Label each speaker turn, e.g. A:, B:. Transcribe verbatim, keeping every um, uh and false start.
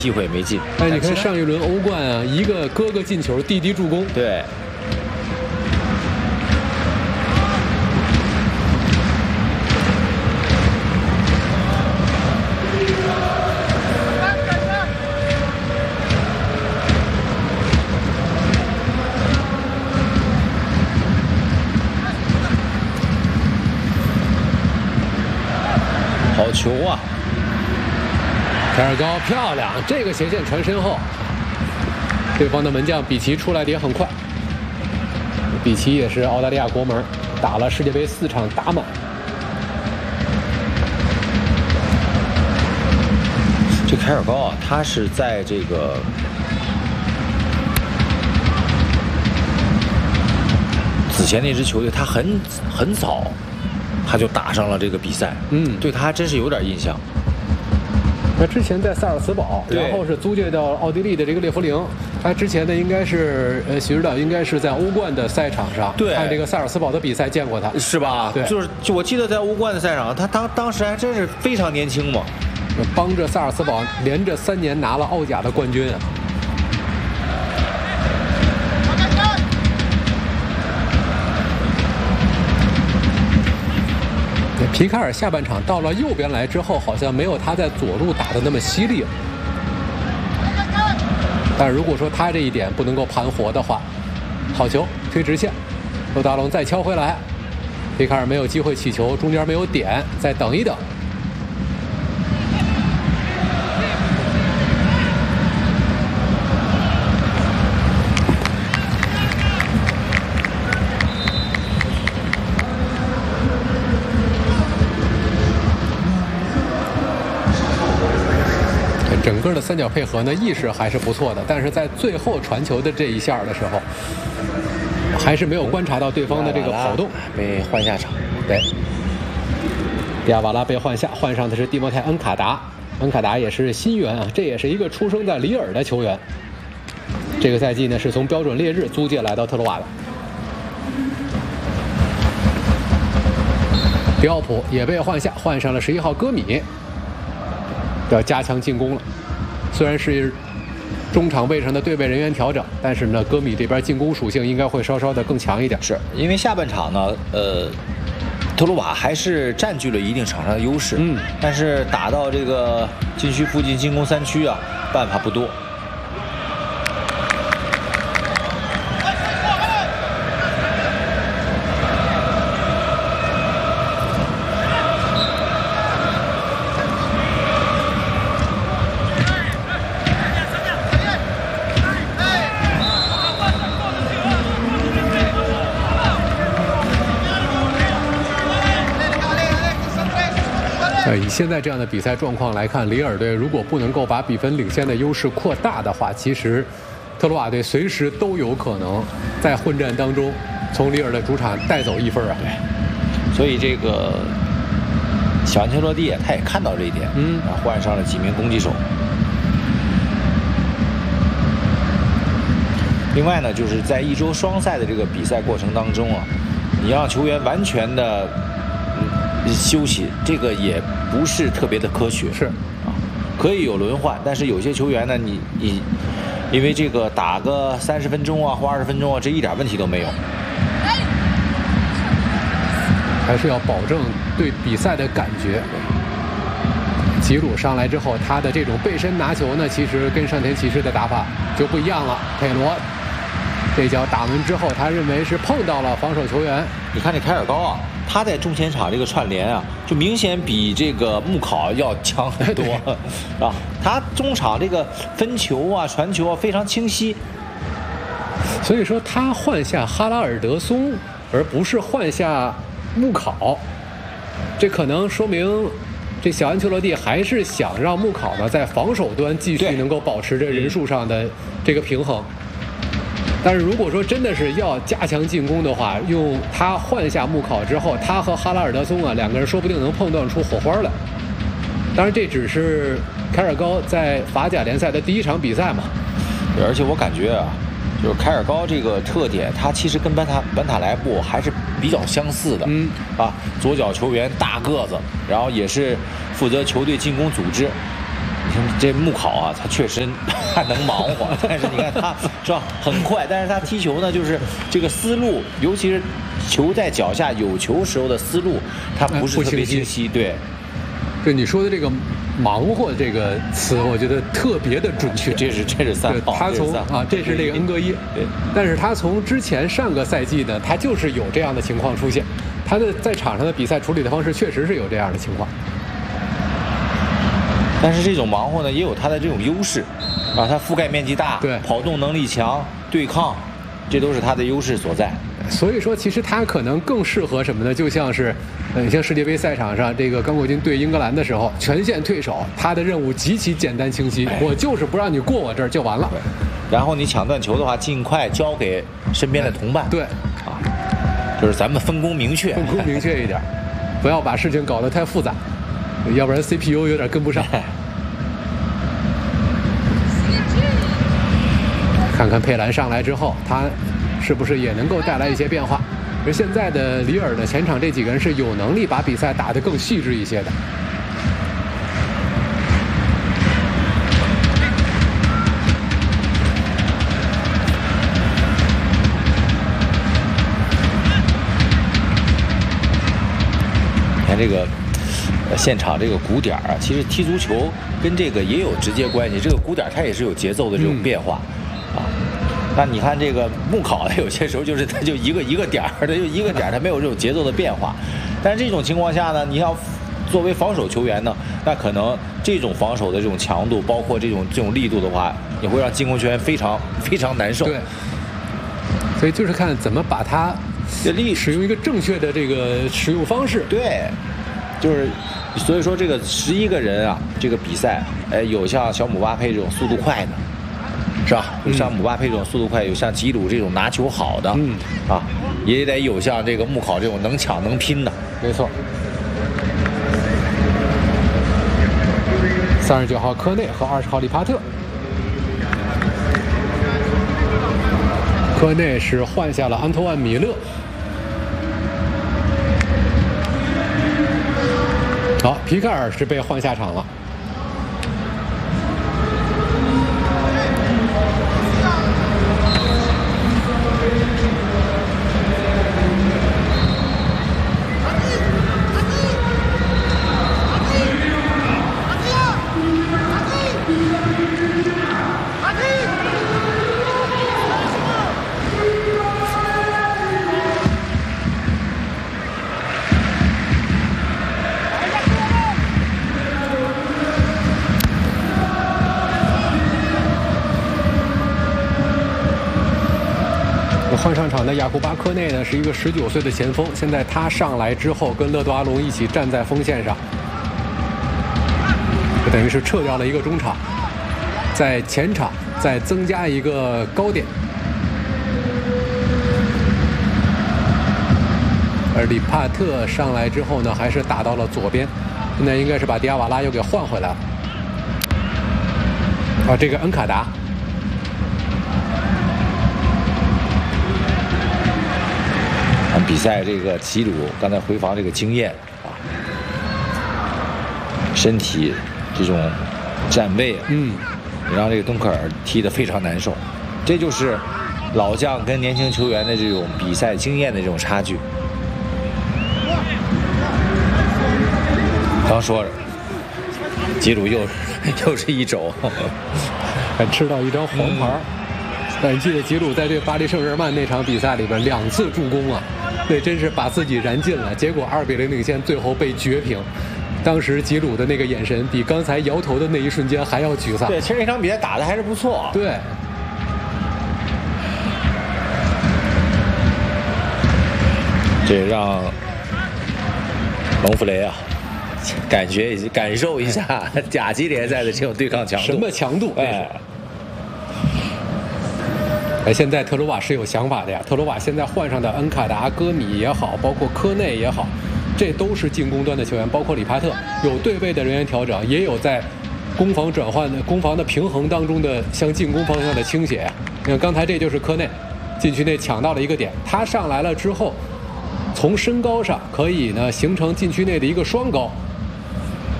A: 机会没进。
B: 哎，你看上一轮欧冠啊，一个哥哥进球，弟弟助攻。
A: 对。好球啊！
B: 凯尔高漂亮，这个斜线传身后，对方的门将比奇出来的也很快。比奇也是澳大利亚国门，打了世界杯四场打满。
A: 这凯尔高啊，他是在这个此前那支球队，他很很早他就打上了这个比赛，
B: 嗯，
A: 对他真是有点印象。
B: 他之前在萨尔茨堡，然后是租借到奥地利的这个列夫灵。他之前呢，应该是呃，许指导应该是在欧冠的赛场上
A: 对
B: 看这个萨尔茨堡的比赛见过他，
A: 是吧？
B: 对，
A: 就是就我记得在欧冠的赛场，他当当时还真是非常年轻嘛，
B: 帮着萨尔茨堡连着三年拿了澳甲的冠军啊。皮卡尔下半场到了右边来之后，好像没有他在左路打的那么犀利了。但如果说他这一点不能够盘活的话，好球推直线，陆大龙再敲回来，皮卡尔没有机会起球，中间没有点，再等一等。整个的三角配合呢，意识还是不错的，但是在最后传球的这一下的时候，还是没有观察到对方的这个跑动，
A: 被换下场。
B: 对，迪亚瓦拉被换下，换上的是蒂莫泰·恩卡达。恩卡达也是新援啊，这也是一个出生在里尔的球员。这个赛季呢，是从标准烈日租借来到特罗瓦的。迪奥普也被换下，换上了十一号戈米。要加强进攻了，虽然是中场位上的对位人员调整，但是呢，戈米这边进攻属性应该会稍稍的更强一点。
A: 是因为下半场呢，呃，特鲁瓦还是占据了一定场上的优势，
B: 嗯，
A: 但是打到这个禁区附近进攻三区啊，办法不多。
B: 以现在这样的比赛状况来看，里尔队如果不能够把比分领先的优势扩大的话，其实特罗瓦队随时都有可能在混战当中从里尔的主场带走一分啊。
A: 对，所以这个小安切洛蒂他也看到这一点，
B: 嗯，
A: 然后换上了几名攻击手。另外呢，就是在一周双赛的这个比赛过程当中啊，你让球员完全的休息，这个也不是特别的科学，
B: 是
A: 啊，可以有轮换，但是有些球员呢，你你因为这个打个三十分钟啊或二十分钟啊，这一点问题都没有，
B: 还是要保证对比赛的感觉。吉鲁上来之后，他的这种背身拿球呢，其实跟上田骑士的打法就不一样了。佩罗这脚打门之后，他认为是碰到了防守球员。
A: 你看这凯尔高啊，他在中前场这个串联啊，就明显比这个穆考要强很多啊。他中场这个分球啊、传球啊非常清晰。
B: 所以说他换下哈拉尔德松，而不是换下穆考，这可能说明这小安切洛蒂还是想让穆考呢在防守端继续能够保持着人数上的这个平衡。但是如果说真的是要加强进攻的话，用他换下穆考之后，他和哈拉尔德松啊两个人说不定能碰撞出火花来。当然这只是凯尔高在法甲联赛的第一场比赛嘛。
A: 对，而且我感觉啊，就是凯尔高这个特点，他其实跟班塔班塔莱布还是比较相似的。
B: 嗯，
A: 啊，左脚球员大个子，然后也是负责球队进攻组织。 这穆考啊，他确实他能忙活，但是你看他是吧，很快，但是他踢球呢，就是这个思路，尤其是球在脚下有球时候的思路，他不是特别清晰。对，
B: 对你说的这个“忙活”这个词，我觉得特别的准确。
A: 这是这是三号，
B: 他从啊，这是这个恩格伊，
A: 对，
B: 但是他从之前上个赛季呢，他就是有这样的情况出现，他的在场上的比赛处理的方式确实是有这样的情况。
A: 但是这种忙活呢，也有它的这种优势，啊，它覆盖面积大，
B: 对，
A: 跑动能力强，对抗，这都是它的优势所在。
B: 所以说，其实他可能更适合什么呢？就像是，呃，像世界杯赛场上，这个刚果金对英格兰的时候，全线退守，他的任务极其简单清晰，我就是不让你过我这儿就完了。
A: 然后你抢断球的话，尽快交给身边的同伴。
B: 对，
A: 啊，就是咱们分工明确，
B: 分工明确一点，不要把事情搞得太复杂。要不然 C P U 有点跟不上。看看佩兰上来之后，他是不是也能够带来一些变化？而现在的里尔的前场这几个人是有能力把比赛打得更细致一些的。
A: 看这个。现场这个鼓点啊，其实踢足球跟这个也有直接关系。这个鼓点它也是有节奏的这种变化，嗯、啊。那你看这个穆考，有些时候就是它就一个一个点儿，它就一个点儿，它没有这种节奏的变化。但是这种情况下呢，你要作为防守球员呢，那可能这种防守的这种强度，包括这种这种力度的话，也会让进攻球员非常非常难受。
B: 对。所以就是看怎么把它力使用一个正确的这个使用方式。
A: 对。就是，所以说这个十一个人啊，这个比赛，哎，有像小姆巴佩这种速度快的，是吧？有像姆巴佩这种速度快，有像吉鲁这种拿球好的，
B: 嗯，
A: 啊，也得有像这个穆考这种能抢能拼的。
B: 没错。三十九号科内和二十号里帕特，科内是换下了安托万米勒。好，皮卡尔是被换下场了。换上场的雅库巴科内呢，是一个十九岁的前锋。现在他上来之后，跟勒多阿隆一起站在锋线上，就等于是撤掉了一个中场，在前场再增加一个高点。而里帕特上来之后呢，还是打到了左边，现在应该是把迪亚瓦拉又给换回来了。啊，这个恩卡达。
A: 看比赛这个吉鲁刚才回防这个经验啊，身体这种站位，
B: 嗯，
A: 让这个敦刻尔踢得非常难受。这就是老将跟年轻球员的这种比赛经验的这种差距。刚说着，吉鲁又又是一肘，
B: 还吃到一张黄牌。嗯，但记得吉鲁在这巴黎圣日耳曼那场比赛里边两次助攻啊，那真是把自己燃尽了。结果二比零领先，最后被绝平。当时吉鲁的那个眼神比刚才摇头的那一瞬间还要沮丧。
A: 对，其实那场比赛打得还是不错。
B: 对。
A: 这让蒙弗雷啊，感觉感受一下甲级联赛的这种对抗强度。
B: 什么强度？
A: 哎。
B: 哎，现在特鲁瓦是有想法的呀。特鲁瓦现在换上的恩卡达、戈米也好，包括科内也好，这都是进攻端的球员，包括里帕特，有对位的人员调整，也有在攻防转换的攻防的平衡当中的向进攻方向的倾斜。你看刚才这就是科内禁区内抢到了一个点，他上来了之后，从身高上可以呢形成禁区内的一个双高，